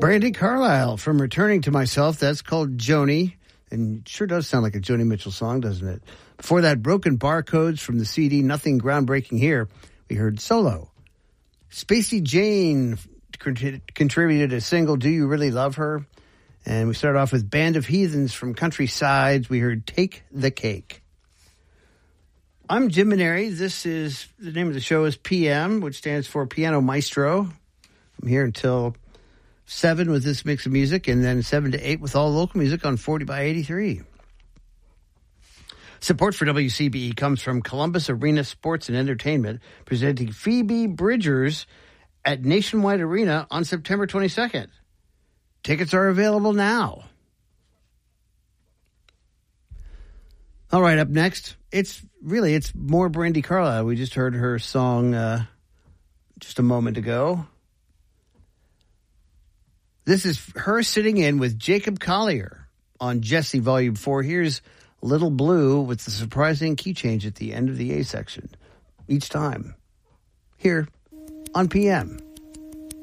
Brandi Carlile from Returning to Myself. That's called Joni. And it sure does sound like a Joni Mitchell song, doesn't it? Before that, Broken Barcodes from the CD Nothing Groundbreaking Here. We heard Solo. Spacey Jane contributed a single, Do You Really Love Her? And we started off with Band of Heathens from Countrysides. We heard Take the Cake. I'm Jim Maneri. This is, the name of the show is PM, which stands for Piano Maestro. I'm here until 7 with this mix of music, and then 7 to 8 with all local music on 40 by 83. Support for WCBE comes from Columbus Arena Sports and Entertainment, presenting Phoebe Bridgers at Nationwide Arena on September 22nd. Tickets are available now. All right, up next, it's more Brandi Carlile. We just heard her song just a moment ago. This is her sitting in with Jacob Collier on Jesse Volume 4. Here's Little Blue with the surprising key change at the end of the A section each time here on PM.